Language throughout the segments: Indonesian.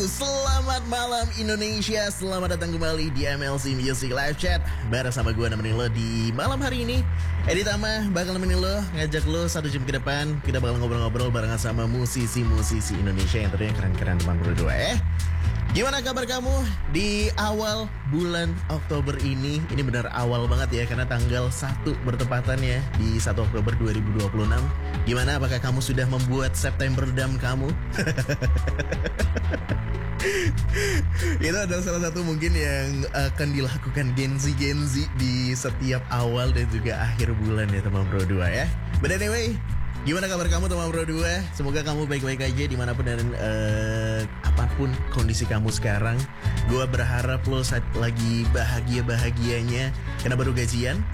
Selamat malam Indonesia. Selamat datang kembali di MLC Music Live Chat. Bersama gue nemenin lo di malam hari ini. Edi Tama bakal nemenin lo, ngajak lo 1 jam ke depan. Kita bakal ngobrol-ngobrol barengan sama musisi-musisi Indonesia yang tentunya keren-keren teman berdua Gimana kabar kamu di awal bulan Oktober ini? Ini benar awal banget ya, karena tanggal 1 bertepatan ya di 1 Oktober 2026. Gimana, apakah kamu sudah membuat September Dam kamu? Itu adalah salah satu mungkin yang akan dilakukan Gen Z di setiap awal dan juga akhir bulan ya teman bro 2 ya. But anyway, gimana kabar kamu teman bro 2? Semoga kamu baik-baik aja dimanapun dan apapun kondisi kamu sekarang. Gue berharap lo saat lagi bahagia-bahagianya karena baru gajian.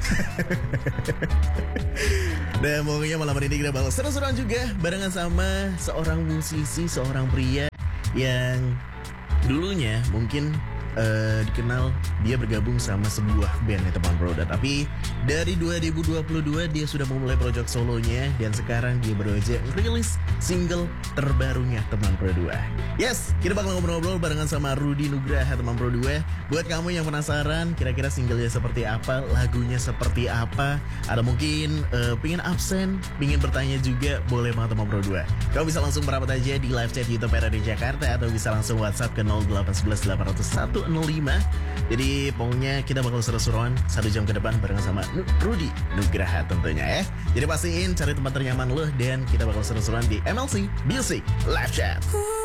Dan pokoknya malam hari ini kita bakal seru-seruan juga barengan sama seorang musisi, seorang pria yang dulunya mungkin dikenal dia bergabung sama sebuah band ya teman bro. Tapi dari 2022 dia sudah memulai proyek solonya dan sekarang dia baru aja rilis single terbarunya teman bro 2. Yes, kita bakal ngobrol-ngobrol barengan sama Rudy Nugraha teman bro 2. Buat kamu yang penasaran kira-kira singlenya seperti apa, lagunya seperti apa, ada mungkin pingin absen, pingin bertanya juga, boleh banget teman bro 2. Kamu bisa langsung merapat aja di live chat YouTube RRD Jakarta atau bisa langsung WhatsApp ke 0811 801 05. Jadi pokoknya kita bakal seru-seruan 1 jam ke depan barengan sama Rudy Nugraha tentunya ya. Jadi pastiin cari tempat ternyaman lo dan kita bakal seru-seruan di MLC Music Live Chat.